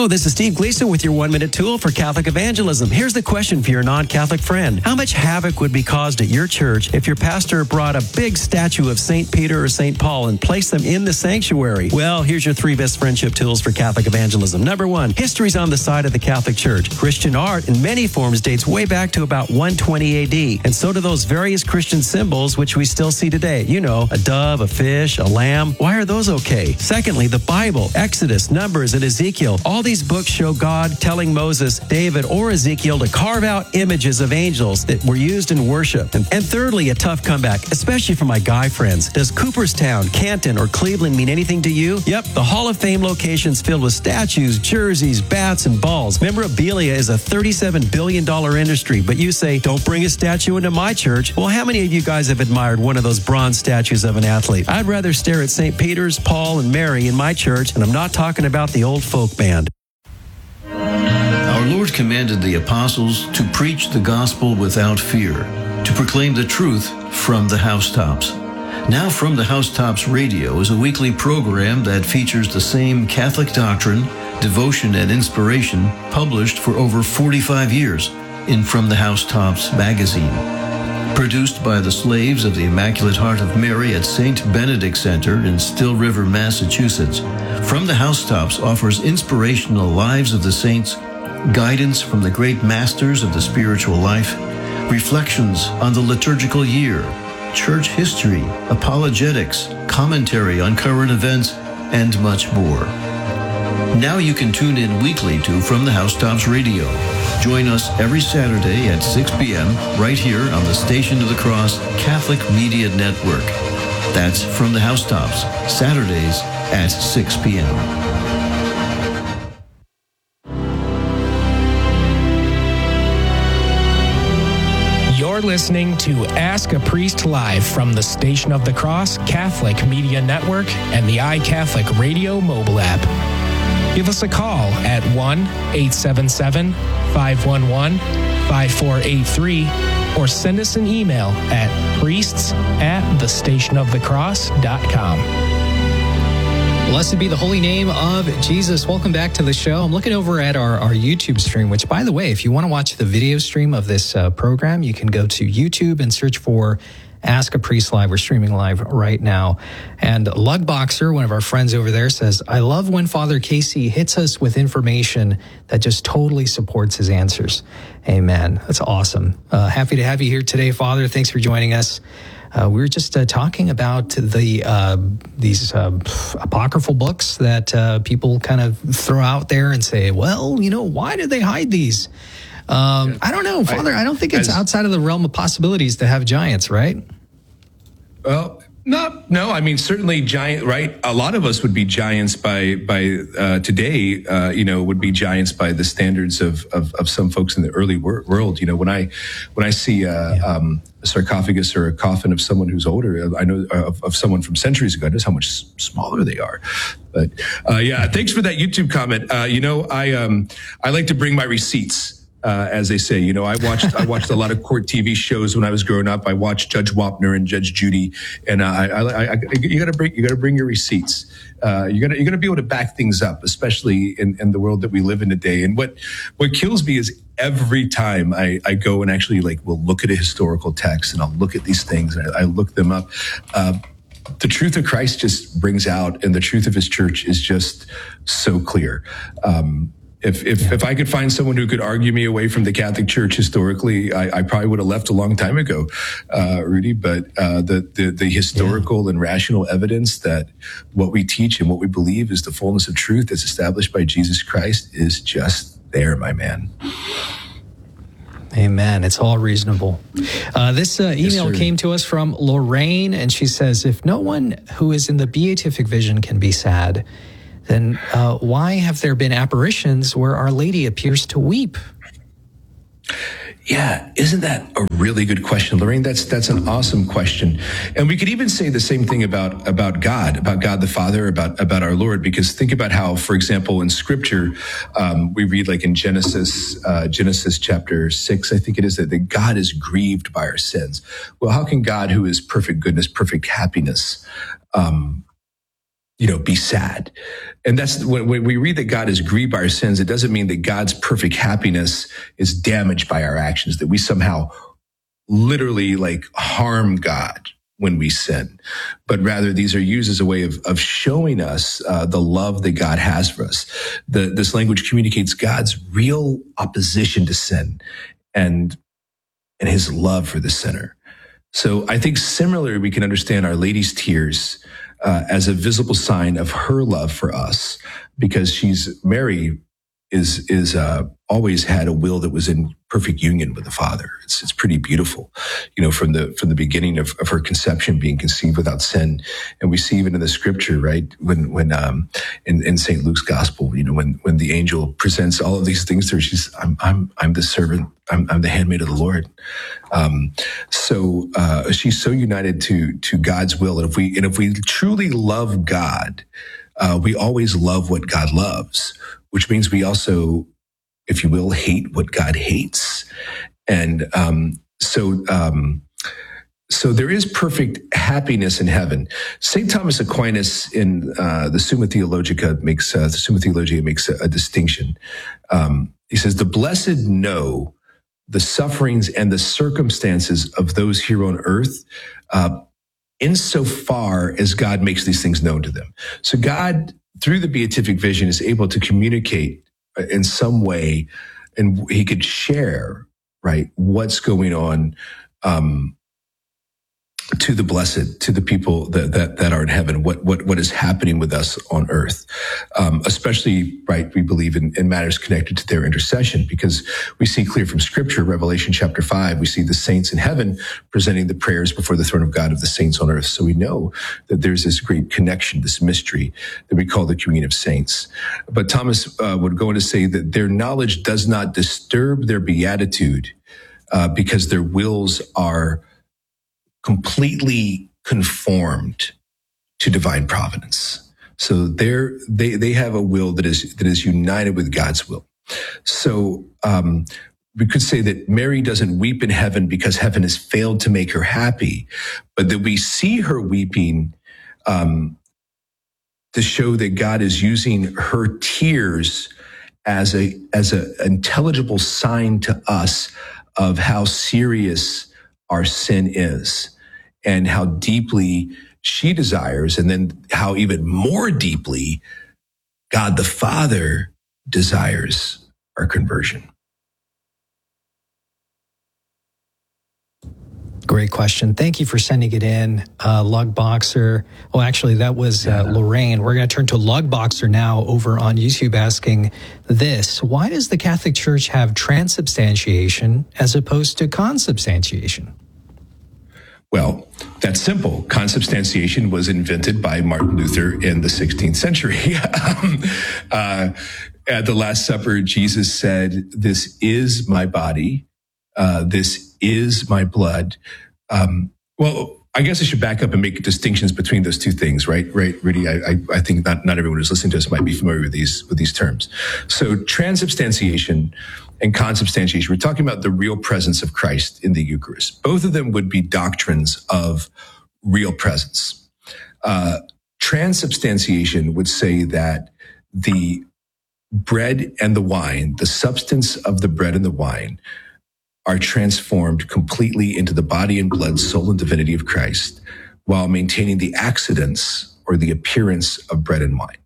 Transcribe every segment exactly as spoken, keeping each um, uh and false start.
Hello, this is Steve Gleason with your one-minute tool for Catholic evangelism. Here's the question for your non-Catholic friend. How much havoc would be caused at your church if your pastor brought a big statue of Saint Peter or Saint Paul and placed them in the sanctuary? Well, here's your three best friendship tools for Catholic evangelism. Number one, history's on the side of the Catholic Church. Christian art in many forms dates way back to about one twenty A D, and so do those various Christian symbols which we still see today. You know, a dove, a fish, a lamb. Why are those okay? Secondly, the Bible, Exodus, Numbers, and Ezekiel. All these books show God telling Moses, David, or Ezekiel to carve out images of angels that were used in worship. And, and thirdly, a tough comeback, especially for my guy friends. Does Cooperstown, Canton, or Cleveland mean anything to you? Yep, the Hall of Fame location's filled with statues, jerseys, bats, and balls. Memorabilia is a thirty-seven billion dollars industry, but you say, don't bring a statue into my church. Well, how many of you guys have admired one of those bronze statues of an athlete? I'd rather stare at Saint Peter's, Paul, and Mary in my church, and I'm not talking about the old folk band. Our Lord commanded the apostles to preach the gospel without fear, to proclaim the truth from the housetops. Now From the Housetops Radio is a weekly program that features the same Catholic doctrine, devotion, and inspiration published for over forty-five years in From the Housetops magazine. Produced by the slaves of the Immaculate Heart of Mary at Saint Benedict Center in Still River, Massachusetts, From the Housetops offers inspirational lives of the saints, guidance from the great masters of the spiritual life, reflections on the liturgical year, church history, apologetics, commentary on current events, and much more. Now you can tune in weekly to From the Housetops Radio. Join us every Saturday at six p.m. right here on the Station of the Cross Catholic Media Network. That's From the Housetops, Saturdays at six p.m. You're listening to Ask a Priest Live from the Station of the Cross Catholic Media Network and the iCatholic Radio mobile app. Give us a call at one eight seven seven, five one one, five four eight three or send us an email at priests at the station of the cross dot com. Blessed be the holy name of Jesus. Welcome back to the show. I'm looking over at our, our YouTube stream, which, by the way, if you want to watch the video stream of this uh, program, you can go to YouTube and search for Ask a Priest Live. We're streaming live right now. And Lugboxer, one of our friends over there, says, I love when Father Casey hits us with information that just totally supports his answers. Amen. That's awesome. Uh, happy to have you here today, Father. Thanks for joining us. Uh, we were just uh, talking about the uh, these uh, apocryphal books that uh, people kind of throw out there and say, well, you know, why did they hide these? Um, yeah. I don't know, Father. I, I don't think it's as, outside of the realm of possibilities to have giants, right? Well, no, no. I mean, certainly giant, right? A lot of us would be giants by by uh, today. Uh, you know, would be giants by the standards of of, of some folks in the early wor- world. You know, when I when I see uh, yeah. um, a sarcophagus or a coffin of someone who's older, I know of, of someone from centuries ago. I know how much smaller they are. But uh, yeah, thanks for that YouTube comment. Uh, you know, I um I like to bring my receipts. Uh, as they say, you know, I watched I watched a lot of court T V shows when I was growing up. I watched Judge Wapner and Judge Judy, and uh, I, I, I, you got to bring you got to bring your receipts. Uh, you got you got to be able to back things up, especially in, in the world that we live in today. And what what kills me is every time I, I go and actually like will look at a historical text and I'll look at these things and I, I look them up. Uh, the truth of Christ just brings out, and the truth of His church is just so clear. Um, If if yeah. if I could find someone who could argue me away from the Catholic Church historically, I, I probably would have left a long time ago, uh, Rudy. But uh, the, the the historical yeah. and rational evidence that what we teach and what we believe is the fullness of truth that's established by Jesus Christ is just there, my man. Amen. It's all reasonable. Uh, this uh, email yes, came to us from Lorraine, and she says, if no one who is in the beatific vision can be sad, then uh, why have there been apparitions where Our Lady appears to weep? Yeah, isn't that a really good question, Lorraine? That's that's an awesome question, and we could even say the same thing about about God, about God the Father, about about our Lord. Because think about how, for example, in Scripture, um, we read like in Genesis, uh, Genesis chapter six, I think it is, that, that God is grieved by our sins. Well, how can God, who is perfect goodness, perfect happiness, um, you know, be sad. And that's when, when we read that God is grieved by our sins, it doesn't mean that God's perfect happiness is damaged by our actions, that we somehow literally like harm God when we sin, but rather these are used as a way of, of showing us uh, the love that God has for us. The, this language communicates God's real opposition to sin and, and his love for the sinner. So I think similarly, we can understand Our Lady's tears uh, as a visible sign of her love for us, because she's Mary is is uh, always had a will that was in perfect union with the Father. It's it's pretty beautiful, you know, from the from the beginning of, of her conception, being conceived without sin. And we see even in the Scripture, right, when when um, in, in Saint Luke's Gospel, you know, when when the angel presents all of these things to her, she's I'm I'm I'm the servant, I'm I'm the handmaid of the Lord. Um, so uh, she's so united to to God's will, and if we and if we truly love God, uh, we always love what God loves, which means we also, if you will, hate what God hates. And um, so um, so there is perfect happiness in heaven. Saint Thomas Aquinas in uh, the Summa Theologica makes, uh, the Summa Theologia makes a, a distinction. Um, he says, the blessed know the sufferings and the circumstances of those here on earth, uh, insofar as God makes these things known to them. So God, through the beatific vision, is able to communicate in some way, and he could share, right, what's going on um, to the blessed, to the people that, that that are in heaven, what what what is happening with us on earth, um, especially, right, we believe in, in matters connected to their intercession, because we see clear from Scripture, Revelation chapter five, we see the saints in heaven presenting the prayers before the throne of God of the saints on earth. So we know that there's this great connection, this mystery that we call the communion of saints. But Thomas uh, would go on to say that their knowledge does not disturb their beatitude uh, because their wills are completely conformed to divine providence. So they're, they they have a will that is that is united with God's will. So um, we could say that Mary doesn't weep in heaven because heaven has failed to make her happy, but that we see her weeping um, to show that God is using her tears as a as an intelligible sign to us of how serious our sin is, and how deeply she desires, and then how even more deeply God the Father desires our conversion. Great question. Thank you for sending it in, uh, Lugboxer. Oh, actually, that was uh, Lorraine. We're going to turn to Lugboxer now over on YouTube, asking this: why does the Catholic Church have transubstantiation as opposed to consubstantiation? Well, that's simple. Consubstantiation was invented by Martin Luther in the sixteenth century. um, uh, at the Last Supper, Jesus said, "This is my body. Uh, this is my blood." Um, well, I guess I should back up and make distinctions between those two things, right? Right, Rudy? I, I, I think not, not everyone who's listening to us might be familiar with these with these terms. So, transubstantiation and consubstantiation, we're talking about the real presence of Christ in the Eucharist. Both of them would be doctrines of real presence. Uh, transubstantiation would say that the bread and the wine, the substance of the bread and the wine, are transformed completely into the body and blood, soul and divinity of Christ, while maintaining the accidents or the appearance of bread and wine.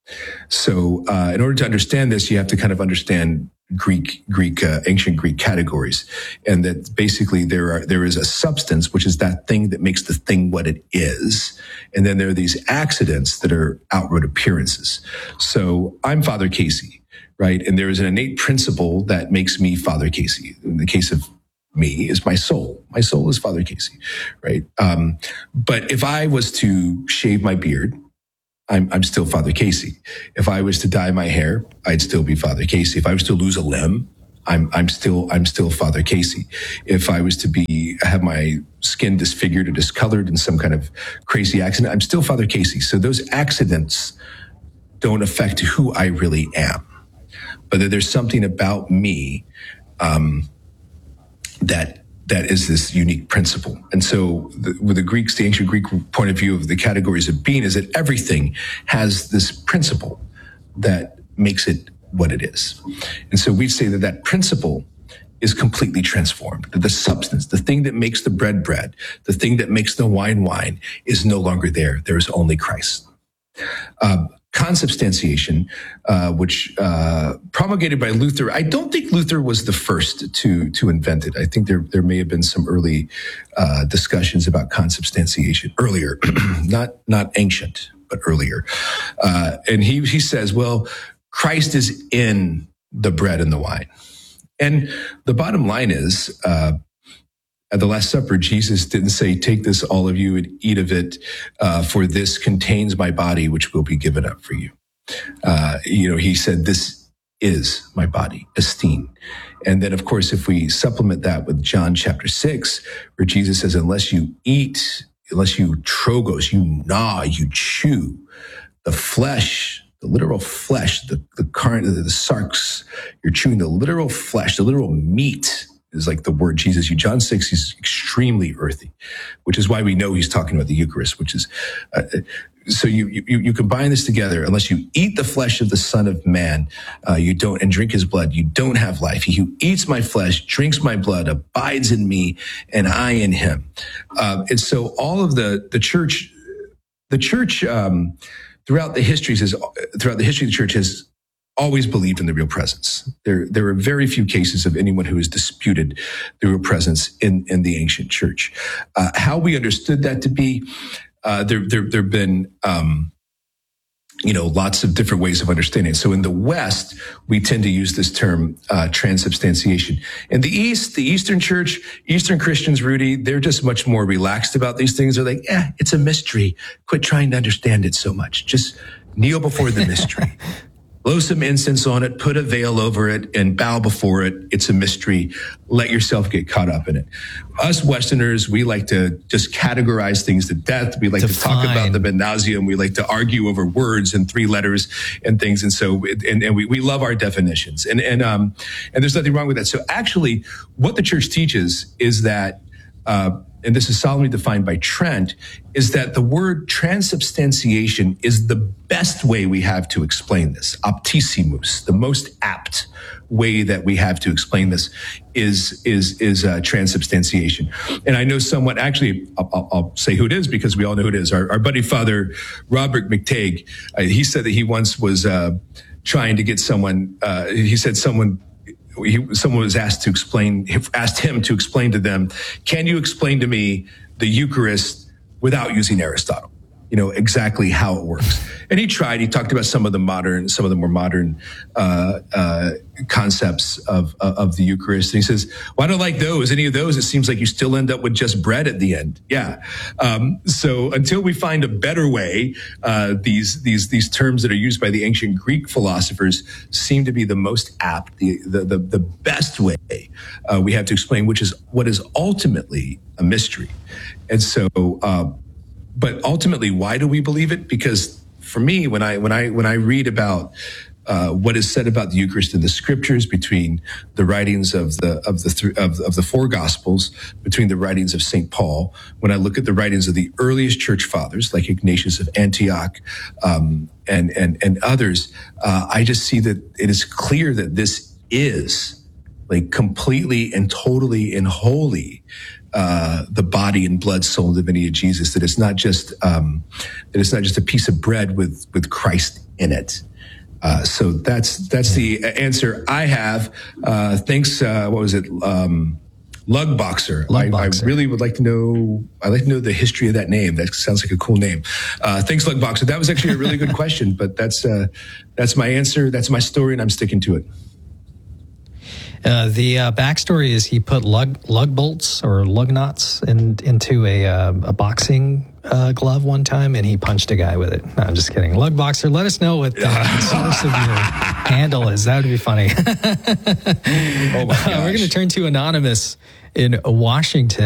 So uh, in order to understand this, you have to kind of understand Greek, Greek, uh, ancient Greek categories, and that basically there are there is a substance, which is that thing that makes the thing what it is, and then there are these accidents that are outward appearances. So I'm Father Casey, right, and there is an innate principle that makes me Father Casey. In the case of me, is my soul. My soul is Father Casey, right? Um, but if I was to shave my beard, I'm, I'm still Father Casey. If I was to dye my hair, I'd still be Father Casey. If I was to lose a limb, I'm, I'm still, I'm still Father Casey. If I was to be, have my skin disfigured or discolored in some kind of crazy accident, I'm still Father Casey. So those accidents don't affect who I really am. But there's something about me, um, that that is this unique principle. And so the, with the Greeks, the ancient Greek point of view of the categories of being is that everything has this principle that makes it what it is. And so we say that that principle is completely transformed. That the substance, the thing that makes the bread bread, the thing that makes the wine wine is no longer there. There is only Christ. Um, consubstantiation, uh, which uh, promulgated by Luther. I don't think Luther was the first to to invent it. I think there there may have been some early uh, discussions about consubstantiation earlier, not not ancient, but earlier. Uh, and he he says, well, Christ is in the bread and the wine. And the bottom line is, uh, at the Last Supper, Jesus didn't say, take this, all of you, and eat of it, uh, for this contains my body, which will be given up for you. Uh, you know, he said, this is my body, esteem. And then, of course, if we supplement that with John chapter six, where Jesus says, unless you eat, unless you trogos, you gnaw, you chew the flesh, the literal flesh, the, the current, the, the sarx, you're chewing the literal flesh, the literal meat is like the word Jesus used. John six, he's extremely earthy, which is why we know he's talking about the Eucharist, which is, uh, so you, you, you combine this together. Unless you eat the flesh of the Son of Man, uh, you don't, and drink his blood, you don't have life. He who eats my flesh, drinks my blood, abides in me, and I in him. Uh, and so all of the, the church, the church, um, throughout the histories is, throughout the history of the church has always believed in the real presence. There, there are very few cases of anyone who has disputed the real presence in, in the ancient church. Uh, how we understood that to be, uh, there, there, there have been, um, you know, lots of different ways of understanding it. So in the West, we tend to use this term, uh, transubstantiation. In the East, the Eastern Church, Eastern Christians, Rudy, they're just much more relaxed about these things. They're like, eh, it's a mystery. Quit trying to understand it so much. Just kneel before the mystery. Blow some incense on it, put a veil over it, and bow before it. It's a mystery. Let yourself get caught up in it. Us Westerners, we like to just categorize things to death. We like Define. to talk about them ad nauseum. We like to argue over words and three letters and things. And so, and, and we, we love our definitions. And, and, um, and there's nothing wrong with that. So actually, what the church teaches is that, uh, and this is solemnly defined by Trent, is that the word transubstantiation is the best way we have to explain this. Optissimus, the most apt way that we have to explain this is is is uh, transubstantiation. And I know someone, actually, I'll, I'll, I'll say who it is because we all know who it is. Our, our buddy Father Robert McTague, uh, he said that he once was uh, trying to get someone, uh, he said someone, He, someone was asked to explain, asked him to explain to them, can you explain to me the Eucharist without using Aristotle? You know, exactly how it works. And he tried, he talked about some of the modern, some of the more modern, uh, uh, concepts of, uh, of the Eucharist. And he says, well, I don't like those, any of those. It seems like you still end up with just bread at the end. Yeah. Um, so until we find a better way, uh, these, these, these terms that are used by the ancient Greek philosophers seem to be the most apt, the, the, the, the best way, uh, we have to explain, which is what is ultimately a mystery. And so, uh, but ultimately, why do we believe it? Because for me, when I when I when I read about uh, what is said about the Eucharist in the Scriptures, between the writings of the of the th- of, of the four Gospels, between the writings of Saint Paul, when I look at the writings of the earliest Church Fathers, like Ignatius of Antioch, um, and and and others, uh, I just see that it is clear that this is like completely and totally and wholly Uh, the body and blood, soul, and divinity of Jesus. That it's not just um, that it's not just a piece of bread with with Christ in it. Uh, so that's that's the answer I have. Uh, thanks. Uh, what was it? Um, Lug Boxer. Lug I, Boxer. I really would like to know. I'd like to know the history of that name. That sounds like a cool name. Uh, thanks, Lug Boxer. That was actually a really good question. But that's uh, that's my answer. That's my story, and I'm sticking to it. Uh, the uh, backstory is he put lug lug bolts or lug knots in, into a uh, a boxing uh, glove one time, and he punched a guy with it. No, I'm just kidding. Lug Boxer, let us know what the source of your handle is. That would be funny. Oh my gosh. Uh, we're going to turn to Anonymous in Washington.